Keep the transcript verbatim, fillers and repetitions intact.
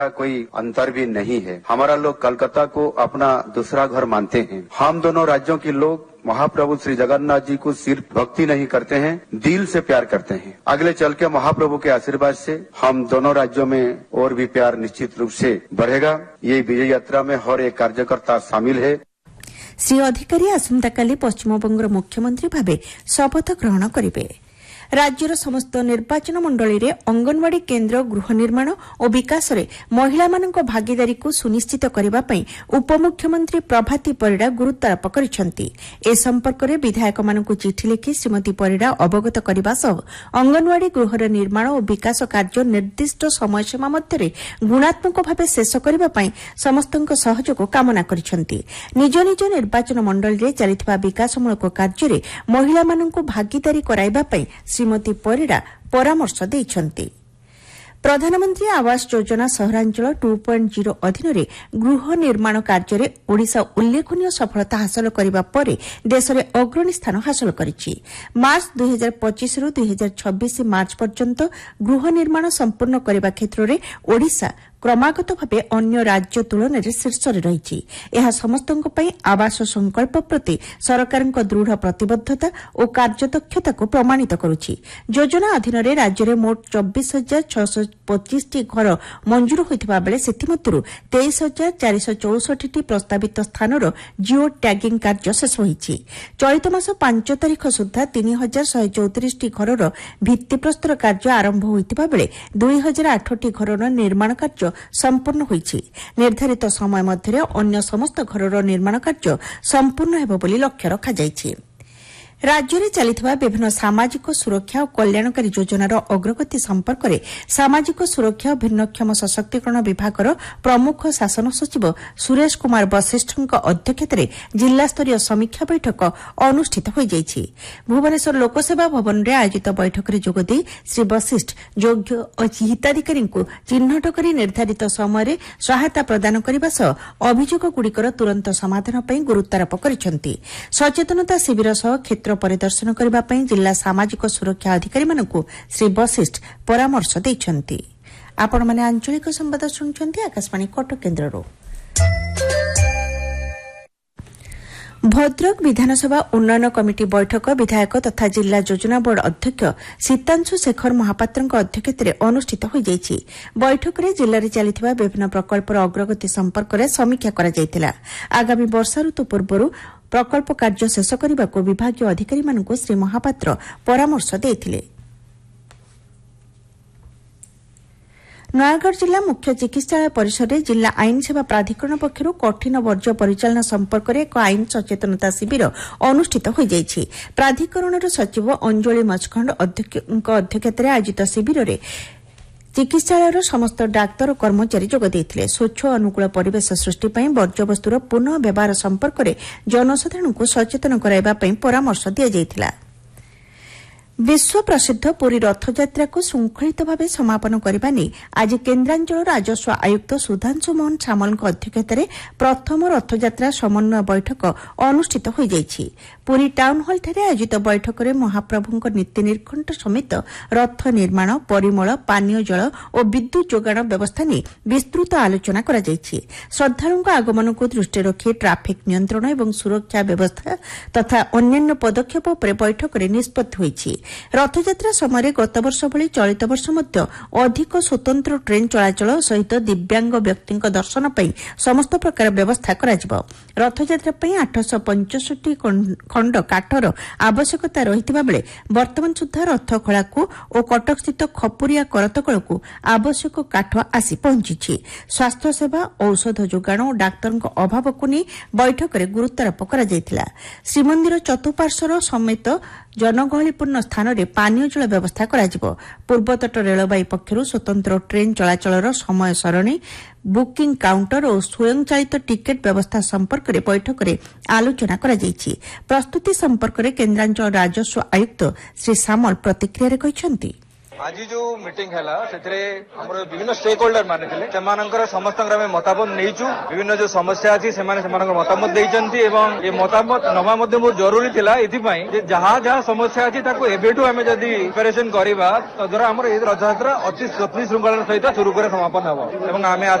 कोई अंतर भी नहीं है। हमारा लोग कलकत्ता को अपना दूसरा घर मानते हैं। हम दोनों राज्यों के लोग महाप्रभु श्री जगन्नाथ जी को सिर्फ भक्ति नहीं करते हैं, दिल से प्यार करते हैं। अगले चल के महाप्रभु के आशीर्वाद से हम दोनों राज्यों में और भी प्यार निश्चित रूप से बढ़ेगा। ये विजय यात्रा में हर एक कार्यकर्ता शामिल है। श्री अधिकारी आसंताकाली पश्चिमबंगर मुख्यमंत्री भावे शपथ ग्रहण करिवे। राज्यर समस्त निर्वाचन मंडली रे अंगनवाड़ी केन्द्र गृह निर्माण और विकास रे महिला मानक भागीदारी को सुनिश्चित करबा पई उपमुख्यमंत्री प्रभाती परिडा गुरुत्वारोप करिसेंती। ए संपर्क रे विधायक मानक चिठी लिखि श्रीमती परिडा अवगत करबा सह अंगनवाड़ी गृहर निर्माण और विकास कार्य निर्दिष्ट समय सीमा मध्य गुणात्मक भावे शेष करबा पई समस्तक सहयोग कामना करिसेंती। निज निज निर्वाचन मंडली रे चलितबा विकासमूलक कार्य रे महिला मानक भागीदारी कराइबा पई श्रीमती परिडा परामर्श देइछन्ती। प्रधानमंत्री Awas Yojana सहरांचल two point zero अधीन गृह निर्माण कार्य में ओडिशा उल्लेखनीय सफलता हासिल करने पर देश में अग्रणी स्थान हासिल करिछि। मार्च दुई हजार पच्चीस रु दुई हजार छब्बीस मार्च पर्यंत गृह निर्माण संपूर्ण करने क्षेत्र में ओडिशा क्रमागत भावे अन्य राज्य तुलन में शीर्ष रही। यह समस्त आवास संकल्प प्रति सरकार दृढ़ प्रतिबद्धता और कार्यदक्षता को प्रमाणित करुछि। योजना अधीन राज्य में मोट चौबीस हजार छह पच्चीस टी घर मंजूर होता बेले से तेईस हजार चार सौ चौसठ टी प्रस्तावित स्थानर जिओ टैगिंग कार्य शेष होइछि। चलित मास पांच तारीख सुधा तीन हजार शहे चौतीस टी घर भित्तिप्रस्तर कार्य आरंभ होता बेले दुई हजार आठ टी घर निर्माण कार्य संपूर्ण होइछि। निर्धारित समय मध्य अन्य समस्त घरर निर्माण कार्य संपूर्ण हेबो बोली लक्ष्य रखा जाइछि। राज्य में चलिथिबा विभिन्न सामाजिक सुरक्षा और कल्याणकारी योजनार अग्रगति संपर्क में सामाजिक सुरक्षा और भिन्नक्षम सशक्तिकरण विभाग प्रमुख शासन सचिव सुरेश कुमार वशिष्ठ अध्यक्षतार जिलास्तरीय समीक्षा बैठक अनुष्ठित हो जाइछि। भुवनेश्वर लोकसेवा भवन में आयोजित बैठक में जोगदे श्री वशिष्ठ योग्य और हिताधिकारी चिन्हट कर निर्धारित समय सहायता प्रदान करने सह अभियोगगुड़िकर तुरंत समाधान पर गुरुत्वारोप करिसेंती। सचेतनता शिविर सह क्षेत्र परिदर्शन करने जिला सामाजिक सुरक्षा अधिकारी मानकु श्री वशिष्ठ परामर्श देइछन्ती। आपण माने आंचलिक संवाद सुनछन्ती आकाशवाणी कटक केन्द्ररो। भद्रक विधानसभा उन्नयन कमिटी बैठक विधायक तथा जिला योजना बोर्ड अध्यक्ष सीतांशु शेखर महापात्र अध्यक्षतार अनुष्ठित हो जाइछि। बैठक में जिले में चलता विभिन्न प्रकल्पर अग्रगति संपर्क में समीक्षा करा जायतिला। आगामी वर्षा ऋतु पूर्व प्रकल्प कार्य शेष करने को विभागीय अधिकारी मानक श्री महापात्र परामर्श देथिले। नयागढ़ जिला मुख्य चिकित्सालय परिसर में जिला आईन सेवा प्राधिकरण पक्षर कठिन वर्ज्य परिचालना संपर्क में एक आईन सचेतनता शिविर अनुष्ठित हो जाइछि। प्राधिकरणर सचिव अंजलि मचखंड अध्यक्षतार आयोजित शिविर में चिकित्सालयर समस्त डाक्तर और कर्मचारी जोग देथिले। स्वच्छ अनुकूल परिवेश सृष्टि पई वर्ज्यवस्तुर पुनः व्यवहार संपर्क में जनसाधारण को सचेतन कराइबा पई परामर्श दिया जायतिला। विश्व प्रसिद्ध पुरी रथयात्रा को श्रृंखलित भाव समापन करने आज केन्द्रांचल राजस्व आयुक्त सुधांशु मोहन सामल अध्यक्षतार प्रथम रथयात्रा समन्वय बैठक अनुष्ठित हो जाइछि। पुरी टाउन हॉल ठारे आयोजित बैठक में महाप्रभुଙ୍କ नीति निर्घंट समेत रथ निर्माण परिमल पानीय जल और विद्युत जोगाण व्यवस्था नहीं विस्तृत आलोचना करा जाइछि। श्रद्धालुଙ୍କ आगमन को दृष्टि रखी ट्राफिक नियंत्रण और सुरक्षा व्यवस्था तथा अन्यान्य पदक्षेप पर बैठक में निष्पत्ति होइछि। रथयात्रा समय गत वर्ष भली चलित वर्ष मध्य अधिक स्वतंत्र ट्रेन चलाचल सहित दिव्यांग व्यक्ति दर्शन पर समस्त प्रकार व्यवस्था कराजिब। रथयात्रा पर आठश पंचष्टि खंड काठर आवश्यकता रहितिबा बेले वर्तमान सुधा रथ खला को और कटक स्थित खपुरिया करतकल को आवश्यक काठ आसी पहुंची। स्वास्थ्य सेवा औषध जोगाण और डाक्तर अभाव को नहीं बैठक में गुरुत्वारोप करा जायतिला। श्रीमंदिर चतुर्पार्श्वर समेत जनगहलीपूर्ण स्थान में पानीय जल व्यवस्था कराजिब। पूर्वतट रेलबाई पक्षर स्वतंत्र ट्रेन चलाचलर समय सरणी बुकिंग काउंटर और स्वयंचालित टिकेट व्यवस्था संपर्क में बैठक में आलोचना करा जायछि। प्रस्तुति संपर्क में केन्द्रांचल राजस्व आयुक्त श्री सामल प्रतिक्रिया कहिसेंति। आज जो मीटिंग है विभिन्न स्टेक होल्डर माने समस्त मतामत नहीं विभिन्न जो समस्या अच्छी से मतामत देते ये मतामत नवा बहुत जरूरी थिला ये जहाँ जहाँ समस्या अच्छी एबेठू आम जदि प्रिपेरेसन करवा तद्वारा आम रथयात्रा अति स्वप्नी श्रृंखला सहित सुरुख समापन हम आम